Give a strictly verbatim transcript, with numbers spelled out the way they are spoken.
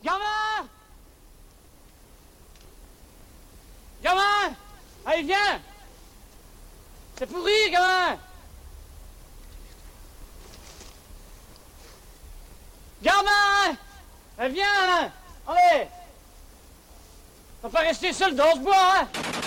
Gamin! Gamin! Allez, viens! C'est pourri, gamin! Gamin! Allez, viens! Allez! On va pas rester seul dans ce bois, hein!